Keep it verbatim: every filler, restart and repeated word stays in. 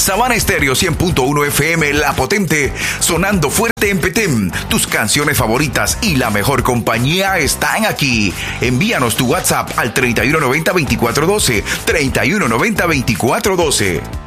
Sabana Estéreo cien punto uno F M, La Potente, sonando fuerte en Petén. Tus canciones favoritas y la mejor compañía están aquí. Envíanos tu WhatsApp al treinta y uno noventa, veinticuatro doce, treinta y uno noventa, veinticuatro doce.